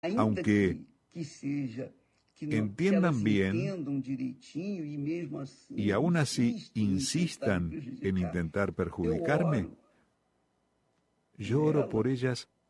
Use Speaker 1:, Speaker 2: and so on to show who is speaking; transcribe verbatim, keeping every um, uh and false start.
Speaker 1: Aunque entiendan bien y aún así insistan en intentar perjudicarme, yo oro por ellas